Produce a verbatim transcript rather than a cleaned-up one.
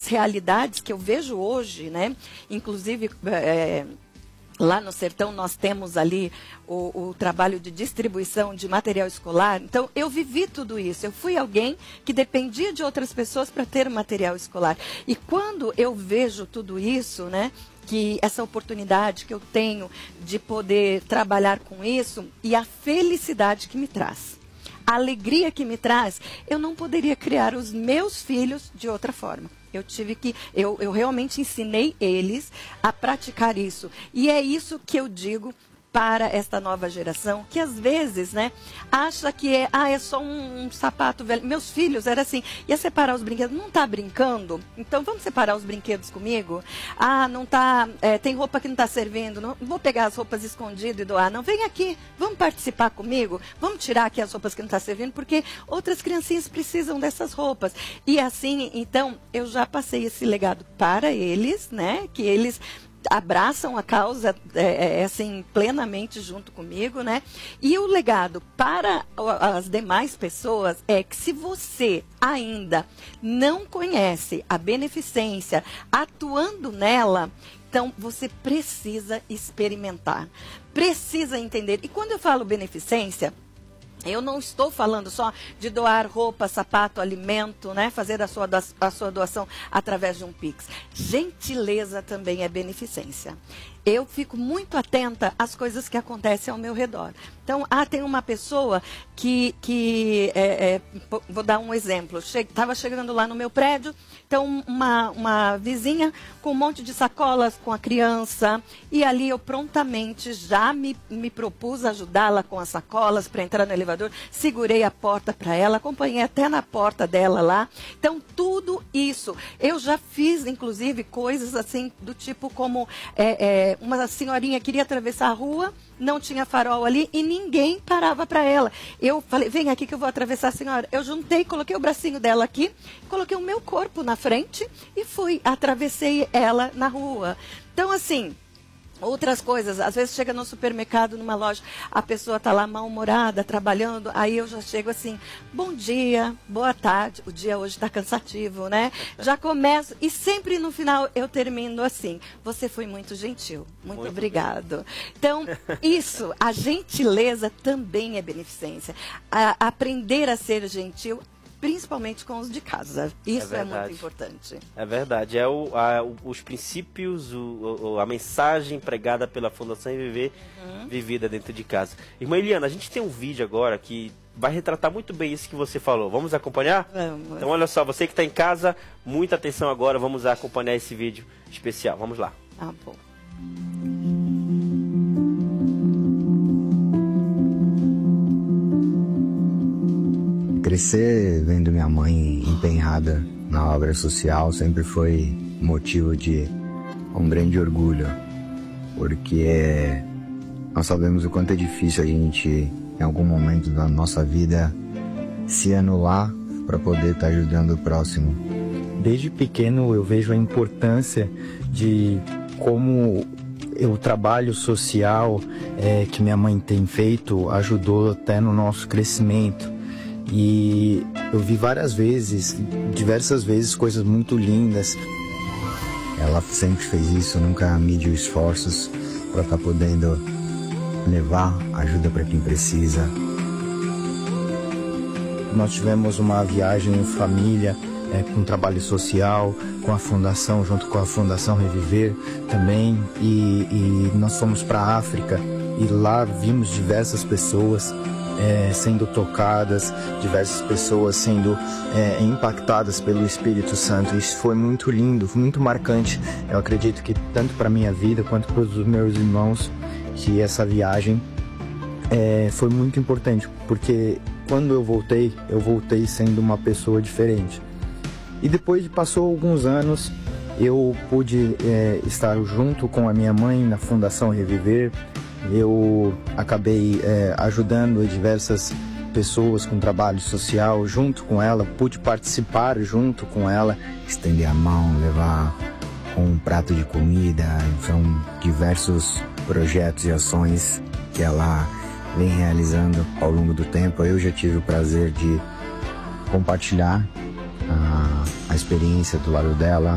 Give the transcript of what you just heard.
realidades que eu vejo hoje, né? Inclusive, é, lá no sertão nós temos ali o, o trabalho de distribuição de material escolar. Então, eu vivi tudo isso. Eu fui alguém que dependia de outras pessoas para ter material escolar. E quando eu vejo tudo isso, né? Que essa oportunidade que eu tenho de poder trabalhar com isso e a felicidade que me traz, a alegria que me traz, eu não poderia criar os meus filhos de outra forma. Eu tive que, eu, eu realmente ensinei eles a praticar isso. E é isso que eu digo para esta nova geração, que às vezes, né, acha que é, ah, é só um, um sapato velho. Meus filhos era assim, ia separar os brinquedos, não está brincando? Então vamos separar os brinquedos comigo? Ah, não tá, é, tem roupa que não está servindo, não vou pegar as roupas escondidas e doar, não, vem aqui, vamos participar comigo, vamos tirar aqui as roupas que não estão servindo, porque outras criancinhas precisam dessas roupas. E assim, então, eu já passei esse legado para eles, né, que eles abraçam a causa é, é, assim, plenamente junto comigo, né? E o legado para as demais pessoas é que se você ainda não conhece a beneficência atuando nela, então você precisa experimentar, precisa entender. E quando eu falo beneficência, eu não estou falando só de doar roupa, sapato, alimento, né? Fazer a sua, a sua doação através de um Pix. Gentileza também é beneficência. Eu fico muito atenta às coisas que acontecem ao meu redor. Então, ah, tem uma pessoa que, que é, é, vou dar um exemplo, estava che- chegando lá no meu prédio, então uma, uma vizinha com um monte de sacolas com a criança, e ali eu prontamente já me, me propus ajudá-la com as sacolas para entrar no elevador, segurei a porta para ela, acompanhei até na porta dela lá. Então, tudo isso, eu já fiz, inclusive, coisas assim, do tipo como é, é, uma senhorinha queria atravessar a rua, não tinha farol ali e ninguém parava para ela. Eu falei, vem aqui que eu vou atravessar a senhora. Eu juntei, coloquei o bracinho dela aqui, coloquei o meu corpo na frente e fui, atravessei ela na rua. Então, assim, outras coisas, às vezes chega no supermercado, numa loja, a pessoa está lá mal-humorada, trabalhando, aí eu já chego assim, bom dia, boa tarde, o dia hoje está cansativo, né? Já começo, e sempre no final eu termino assim, você foi muito gentil, muito, muito obrigado. Bem. Então, isso, a gentileza também é beneficência. A, aprender a ser gentil, principalmente com os de casa. Isso é, é muito importante. É verdade. É o, a, o, os princípios, o, o, a mensagem pregada pela Fundação Reviver, uhum. vivida dentro de casa. Irmã Eliana, a gente tem um vídeo agora que vai retratar muito bem isso que você falou. Vamos acompanhar? Vamos. Então, olha só, você que está em casa, muita atenção agora. Vamos acompanhar esse vídeo especial. Vamos lá. Ah, bom. Crescer vendo minha mãe empenhada na obra social sempre foi motivo de um grande orgulho, porque nós sabemos o quanto é difícil a gente, em algum momento da nossa vida, se anular para poder estar ajudando o próximo. Desde pequeno eu vejo a importância de como o trabalho social é, que minha mãe tem feito ajudou até no nosso crescimento. E eu vi várias vezes, diversas vezes, coisas muito lindas. Ela sempre fez isso, nunca mediu esforços para estar podendo levar ajuda para quem precisa. Nós tivemos uma viagem em família, é, com trabalho social, com a Fundação, junto com a Fundação Reviver também. E, e nós fomos para a África e lá vimos diversas pessoas É, sendo tocadas, diversas pessoas sendo é, impactadas pelo Espírito Santo. Isso foi muito lindo, foi muito marcante. Eu acredito que tanto para minha vida quanto para os meus irmãos, que essa viagem é, foi muito importante, porque quando eu voltei, eu voltei sendo uma pessoa diferente. E depois de passou alguns anos, eu pude é, estar junto com a minha mãe na Fundação Reviver. Eu acabei é, ajudando diversas pessoas com trabalho social junto com ela, pude participar junto com ela. Estender a mão, levar um prato de comida, são diversos projetos e ações que ela vem realizando ao longo do tempo. Eu já tive o prazer de compartilhar a, a experiência do lado dela,